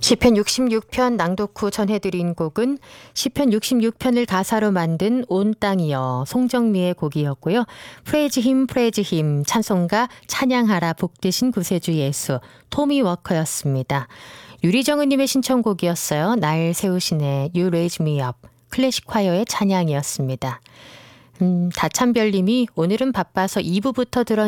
시편 66편 낭독 후 전해드린 곡은 시편 66편을 가사로 만든 온 땅이여 송정미의 곡이었고요. 프레이즈 힘 찬송가 찬양하라 복되신 구세주 예수 토미 워커였습니다. 유리정은님의 신청곡이었어요. 날 세우시네 You Raise Me Up 클래식 콰이어의 찬양이었습니다. 다참별님이 오늘은 바빠서 2부부터